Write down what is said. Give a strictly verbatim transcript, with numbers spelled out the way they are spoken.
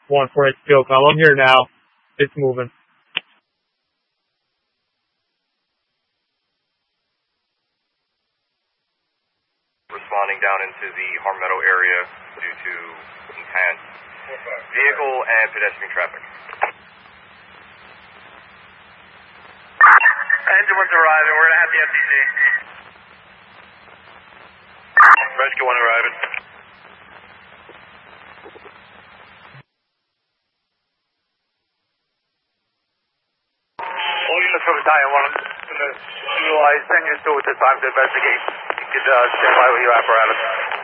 one four eight Steel Call. I'm here now. It's moving. Responding down into the Harm Meadow area due to intense vehicle and pedestrian traffic. Engine one's arriving. We're going to have the F T C. Rescue one arriving. All units from Battalion one, going to utilize ten units to at this time to investigate. You could uh, stand by with your apparatus.